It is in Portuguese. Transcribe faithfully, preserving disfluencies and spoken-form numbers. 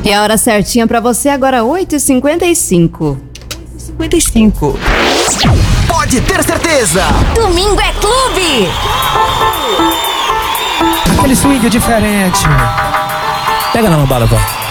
E a hora certinha pra você agora, oito e cinquenta e cinco. cinquenta e cinco. Pode ter certeza. Domingo é clube. Aquele swing diferente. Pega na lambada, pô.